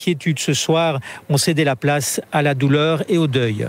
Quiétude ce soir, ont cédé la place à la douleur et au deuil.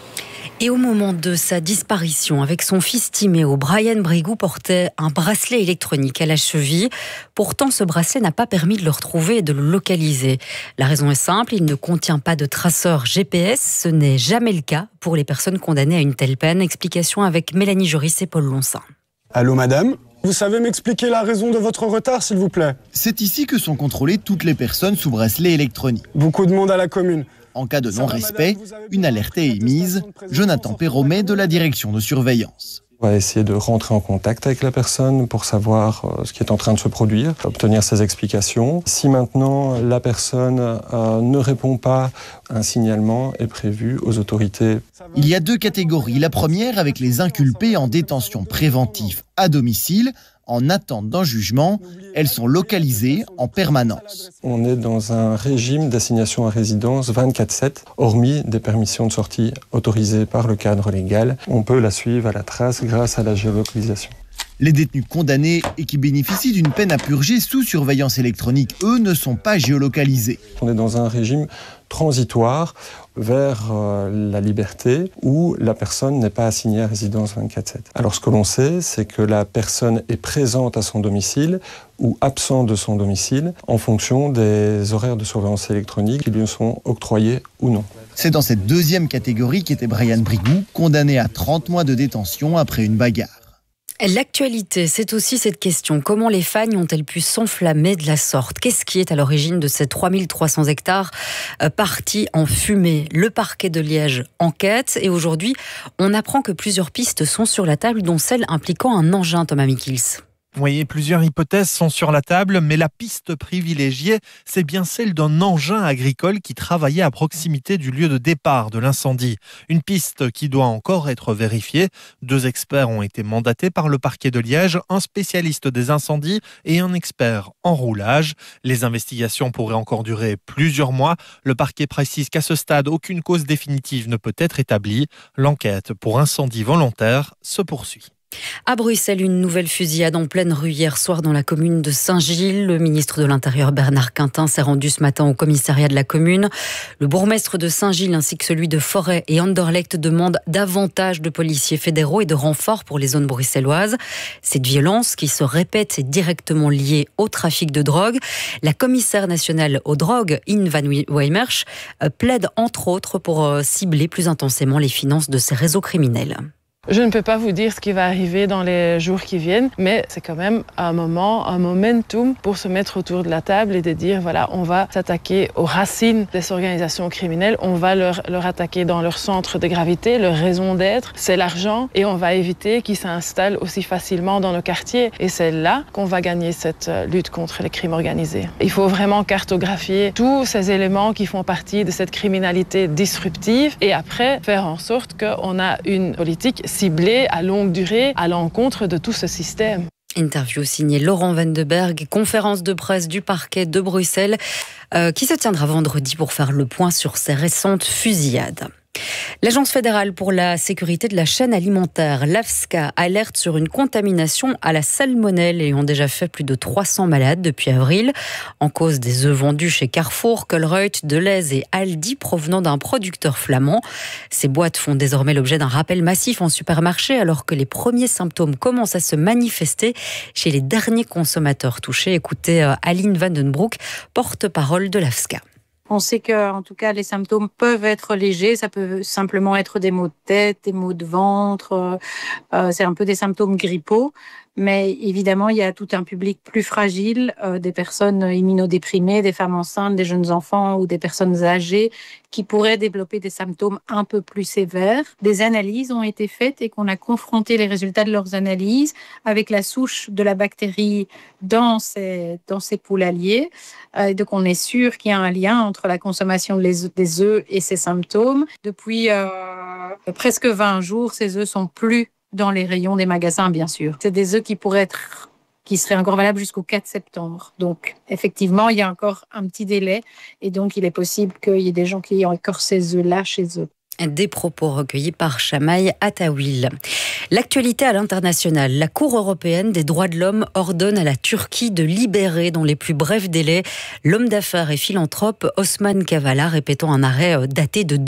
Et au moment de sa disparition, avec son fils Timéo, Brian Brigou portait un bracelet électronique à la cheville. Pourtant, ce bracelet n'a pas permis de le retrouver et de le localiser. La raison est simple, il ne contient pas de traceur GPS. Ce n'est jamais le cas pour les personnes condamnées à une telle peine. Explication avec Mélanie Joris et Paul Lonsin. Allô madame ? Vous savez m'expliquer la raison de votre retard, s'il vous plaît ? C'est ici que sont contrôlées toutes les personnes sous bracelet électronique. Beaucoup de monde à la commune. En cas de non-respect, une alerte est émise. Jonathan Perromet de la direction de surveillance. On va essayer de rentrer en contact avec la personne pour savoir ce qui est en train de se produire, obtenir ses explications. Si maintenant la personne ne répond pas, un signalement est prévu aux autorités. Il y a deux catégories. La première avec les inculpés en détention préventive à domicile. En attente d'un jugement, elles sont localisées en permanence. On est dans un régime d'assignation à résidence 24/7, hormis des permissions de sortie autorisées par le cadre légal. On peut la suivre à la trace grâce à la géolocalisation. Les détenus condamnés et qui bénéficient d'une peine à purger sous surveillance électronique, eux, ne sont pas géolocalisés. On est dans un régime transitoire vers la liberté où la personne n'est pas assignée à résidence 24/7. Alors ce que l'on sait, c'est que la personne est présente à son domicile ou absente de son domicile en fonction des horaires de surveillance électronique qui lui sont octroyés ou non. C'est dans cette deuxième catégorie qu'était Brian Brigou, condamné à 30 mois de détention après une bagarre. L'actualité, c'est aussi cette question. Comment les fagnes ont-elles pu s'enflammer de la sorte ? Qu'est-ce qui est à l'origine de ces 3300 hectares partis en fumée ? Le parquet de Liège enquête et aujourd'hui, on apprend que plusieurs pistes sont sur la table, dont celle impliquant un engin, Thomas Mikils. Oui, plusieurs hypothèses sont sur la table, mais la piste privilégiée, c'est bien celle d'un engin agricole qui travaillait à proximité du lieu de départ de l'incendie. Une piste qui doit encore être vérifiée. 2 experts ont été mandatés par le parquet de Liège, un spécialiste des incendies et un expert en roulage. Les investigations pourraient encore durer plusieurs mois. Le parquet précise qu'à ce stade, aucune cause définitive ne peut être établie. L'enquête pour incendie volontaire se poursuit. À Bruxelles, une nouvelle fusillade en pleine rue hier soir dans la commune de Saint-Gilles. Le ministre de l'Intérieur Bernard Quintin s'est rendu ce matin au commissariat de la commune. Le bourgmestre de Saint-Gilles ainsi que celui de Forêt et Anderlecht demandent davantage de policiers fédéraux et de renforts pour les zones bruxelloises. Cette violence qui se répète est directement liée au trafic de drogue. La commissaire nationale aux drogues, In van Weimersch, plaide entre autres pour cibler plus intensément les finances de ces réseaux criminels. Je ne peux pas vous dire ce qui va arriver dans les jours qui viennent, mais c'est quand même un momentum pour se mettre autour de la table et de dire voilà, on va s'attaquer aux racines des organisations criminelles, on va leur attaquer dans leur centre de gravité, leur raison d'être, c'est l'argent, et on va éviter qu'ils s'installent aussi facilement dans nos quartiers. Et c'est là qu'on va gagner cette lutte contre les crimes organisés. Il faut vraiment cartographier tous ces éléments qui font partie de cette criminalité disruptive et après faire en sorte qu'on a une politique ciblée à longue durée à l'encontre de tout ce système. Interview signée Laurent Vandenberg, conférence de presse du parquet de Bruxelles qui se tiendra vendredi pour faire le point sur ces récentes fusillades. L'Agence fédérale pour la sécurité de la chaîne alimentaire, l'AFSCA, alerte sur une contamination à la salmonelle ayant déjà fait plus de 300 malades depuis avril. En cause des œufs vendus chez Carrefour, Colruyt, Delhaize et Aldi provenant d'un producteur flamand. Ces boîtes font désormais l'objet d'un rappel massif en supermarché alors que les premiers symptômes commencent à se manifester chez les derniers consommateurs touchés. Écoutez Aline Vandenbroek, porte-parole de l'AFSCA. On sait que, en tout cas, les symptômes peuvent être légers. Ça peut simplement être des maux de tête, des maux de ventre. C'est un peu des symptômes grippaux. Mais évidemment, il y a tout un public plus fragile, des personnes immunodéprimées, des femmes enceintes, des jeunes enfants ou des personnes âgées qui pourraient développer des symptômes un peu plus sévères. Des analyses ont été faites et qu'on a confronté les résultats de leurs analyses avec la souche de la bactérie dans ces poulaliers. Donc, on est sûr qu'il y a un lien entre la consommation des œufs et ces symptômes. Depuis presque 20 jours, ces œufs sont plus dans les rayons des magasins, bien sûr. C'est des œufs qui seraient encore valables jusqu'au 4 septembre. Donc, effectivement, il y a encore un petit délai et donc il est possible qu'il y ait des gens qui aient encore ces œufs-là chez eux. Des propos recueillis par Chamaï Attawil. L'actualité à l'international. La Cour européenne des droits de l'homme ordonne à la Turquie de libérer dans les plus brefs délais l'homme d'affaires et philanthrope Osman Kavala, répétant un arrêt daté de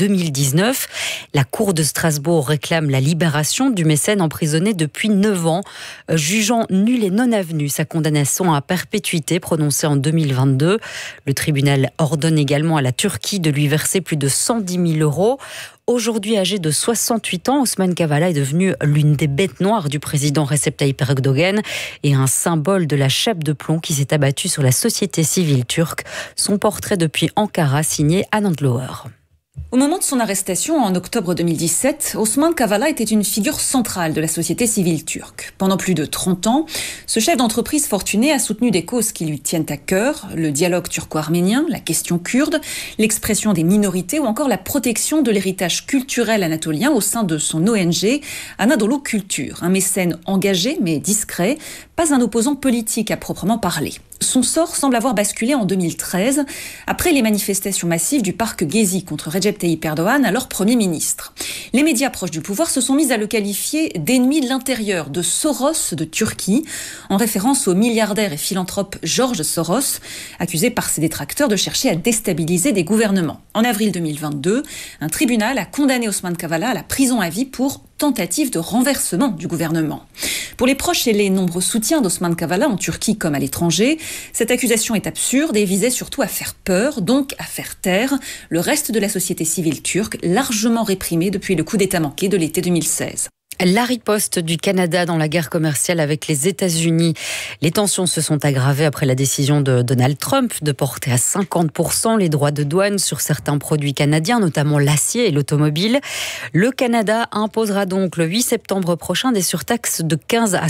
2019. La Cour de Strasbourg réclame la libération du mécène emprisonné depuis 9 ans, jugeant nulle et non avenue sa condamnation à perpétuité prononcée en 2022. Le tribunal ordonne également à la Turquie de lui verser plus de 110 000 euros. Aujourd'hui âgé de 68 ans, Osman Kavala est devenu l'une des bêtes noires du président Recep Tayyip Erdogan et un symbole de la chape de plomb qui s'est abattue sur la société civile turque. Son portrait depuis Ankara, signé Anand Lower. Au moment de son arrestation en octobre 2017, Osman Kavala était une figure centrale de la société civile turque. Pendant plus de 30 ans, ce chef d'entreprise fortuné a soutenu des causes qui lui tiennent à cœur, le dialogue turco-arménien, la question kurde, l'expression des minorités ou encore la protection de l'héritage culturel anatolien au sein de son ONG Anadolu Culture. Un mécène engagé mais discret, pas un opposant politique à proprement parler. Son sort semble avoir basculé en 2013, après les manifestations massives du parc Gezi contre Recep Tayyip Erdogan, alors Premier ministre. Les médias proches du pouvoir se sont mis à le qualifier d'ennemi de l'intérieur, de Soros de Turquie, en référence au milliardaire et philanthrope George Soros, accusé par ses détracteurs de chercher à déstabiliser des gouvernements. En avril 2022, un tribunal a condamné Osman Kavala à la prison à vie pour tentative de renversement du gouvernement. Pour les proches et les nombreux soutiens d'Osman Kavala en Turquie comme à l'étranger, cette accusation est absurde et visait surtout à faire peur, donc à faire taire le reste de la société civile turque, largement réprimée depuis le coup d'État manqué de l'été 2016. La riposte du Canada dans la guerre commerciale avec les États-Unis. Les tensions se sont aggravées après la décision de Donald Trump de porter à 50% les droits de douane sur certains produits canadiens, notamment l'acier et l'automobile. Le Canada imposera donc le 8 septembre prochain des surtaxes de 15 à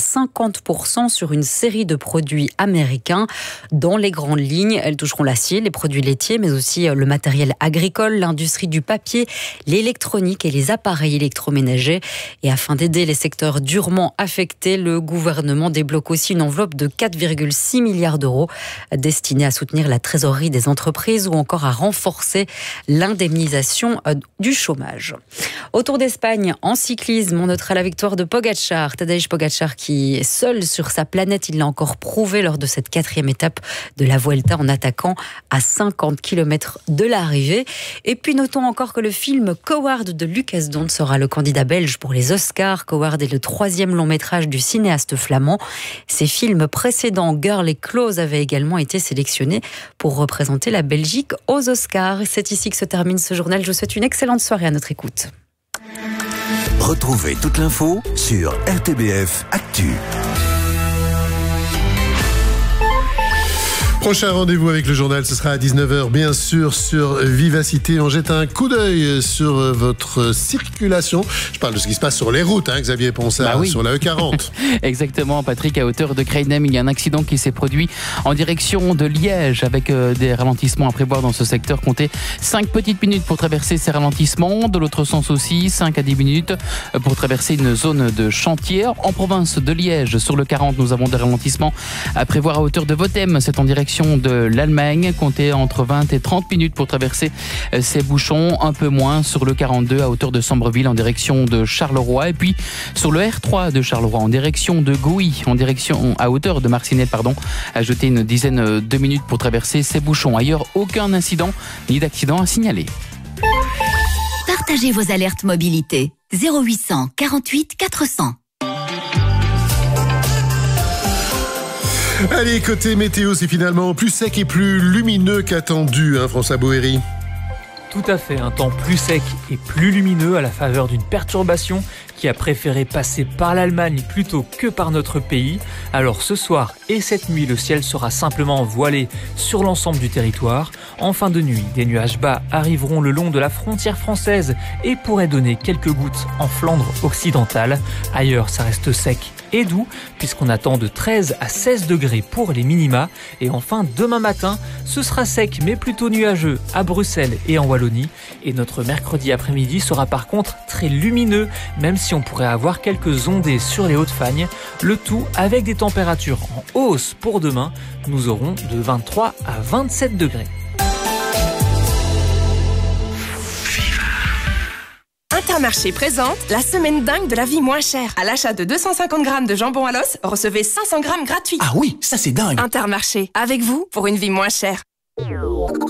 50% sur une série de produits américains. Dans les grandes lignes, elles toucheront l'acier, les produits laitiers, mais aussi le matériel agricole, l'industrie du papier, l'électronique et les appareils électroménagers. Et afin d'aider les secteurs durement affectés, le gouvernement débloque aussi une enveloppe de 4,6 milliards d'euros destinée à soutenir la trésorerie des entreprises ou encore à renforcer l'indemnisation du chômage. Au Tour d'Espagne, en cyclisme, on notera la victoire de Pogačar. Tadej Pogačar qui est seul sur sa planète, il l'a encore prouvé lors de cette 4e étape de la Vuelta en attaquant à 50 km de l'arrivée. Et puis notons encore que le film Coward de Lucas Dont sera le candidat belge pour les Oscars. Coward est le 3e long métrage du cinéaste flamand. Ses films précédents, Girl et Close, avaient également été sélectionnés pour représenter la Belgique aux Oscars. C'est ici que se termine ce journal. Je vous souhaite une excellente soirée à notre écoute. Retrouvez toute l'info sur RTBF Actu. Prochain rendez-vous avec le journal, ce sera à 19h, bien sûr, sur Vivacité. On jette un coup d'œil sur votre circulation. Je parle de ce qui se passe sur les routes, Xavier Ponsard, sur la E40. Exactement, Patrick, à hauteur de Creinem, il y a un accident qui s'est produit en direction de Liège, avec des ralentissements à prévoir dans ce secteur. Comptez 5 petites minutes pour traverser ces ralentissements. De l'autre sens aussi, 5 à 10 minutes pour traverser une zone de chantier. En province de Liège, sur le 40, nous avons des ralentissements à prévoir à hauteur de Votem. C'est en direction de l'Allemagne. Comptez entre 20 et 30 minutes pour traverser ces bouchons. Un peu moins sur le 42 à hauteur de Sambreville en direction de Charleroi. Et puis sur le R3 de Charleroi en direction de Gouy, à hauteur de Marcinelle, ajoutez une dizaine de minutes pour traverser ces bouchons. Ailleurs, aucun incident ni d'accident à signaler. Partagez vos alertes mobilité. 0800 48 400. Allez, côté météo, c'est finalement plus sec et plus lumineux qu'attendu, François Boéry. Tout à fait, un temps plus sec et plus lumineux à la faveur d'une perturbation qui a préféré passer par l'Allemagne plutôt que par notre pays. Alors ce soir et cette nuit, le ciel sera simplement voilé sur l'ensemble du territoire. En fin de nuit, des nuages bas arriveront le long de la frontière française et pourraient donner quelques gouttes en Flandre occidentale. Ailleurs, ça reste sec et doux puisqu'on attend de 13 à 16 degrés pour les minima. Et enfin, demain matin, ce sera sec mais plutôt nuageux à Bruxelles et en Wallonie. Et notre mercredi après-midi sera par contre très lumineux, même si on pourrait avoir quelques ondées sur les Hauts-de-Fagne. Le tout avec des températures en hausse pour demain. Nous aurons de 23 à 27 degrés. Intermarché présente la semaine dingue de la vie moins chère. À l'achat de 250 grammes de jambon à l'os, recevez 500 grammes gratuits. Ah oui, ça c'est dingue. Intermarché, avec vous pour une vie moins chère.